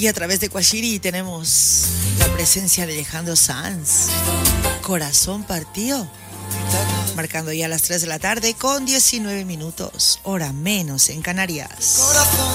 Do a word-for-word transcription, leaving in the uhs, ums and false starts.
Y a través de Guachiri tenemos la presencia de Alejandro Sanz, Corazón Partido, marcando ya las tres de la tarde con diecinueve minutos, hora menos en Canarias.